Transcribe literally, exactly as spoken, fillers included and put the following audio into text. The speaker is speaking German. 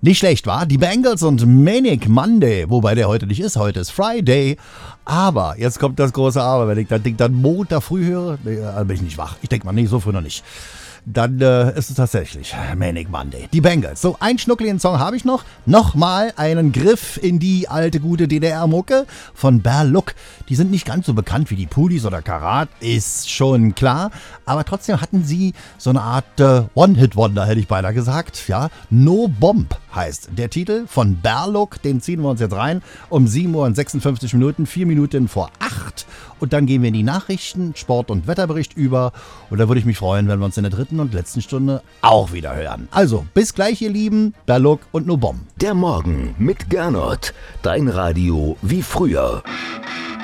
Nicht schlecht, war? Die Bangles und Manic Monday, wobei der heute nicht ist, heute ist Friday. Aber, jetzt kommt das große Aber, wenn ich das Ding dann Montag früh höre, dann bin ich nicht wach. Ich denke mal, nee, so früh noch nicht. Dann äh, ist es tatsächlich Manic Monday. Die Bangles. So, einen schnuckligen Song habe ich noch. Nochmal einen Griff in die alte gute D D R-Mucke von Berluck. Die sind nicht ganz so bekannt wie die Pulis oder Karat, ist schon klar. Aber trotzdem hatten sie so eine Art äh, One-Hit-Wonder, hätte ich beinahe gesagt. Ja, No Bomb heißt der Titel von Berluck. Den ziehen wir uns jetzt rein um sieben Uhr und sechsundfünfzig Minuten, vier Minuten vor acht. Und dann gehen wir in die Nachrichten, Sport- und Wetterbericht über. Und da würde ich mich freuen, wenn wir uns in der dritten und letzten Stunde auch wieder hören. Also, bis gleich, ihr Lieben. Berluck und No Bomb. Der Morgen mit Gernot. Dein Radio wie früher.